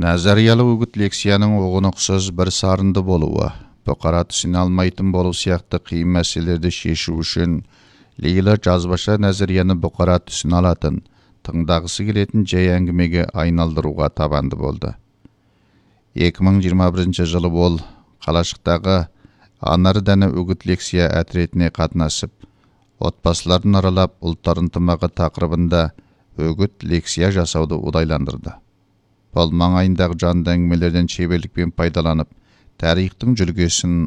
Назариялы үгіт лекцияның оғынықсыз бір сарынды болуы, бұқара түсіне алмайтын болу сияқты қиын мәселелерді шешу үшін Лейла жазбаша назарияны бұқара түсіне алатын, тыңдағысы келетін жай әңгімеге айналдыруға табанды болды. 2021 жылы ол Қалашықтағы Анар дәні үгіт лекция әтіретіне қатынасып, отбасыларын аралап ұлттар ынтымағы тақырыбында үгіт лекция жасауды удайландырды. Бұл маңайындағы жанды әңгімелерден шеберлікпен пайдаланып, тарихтың жүлгесін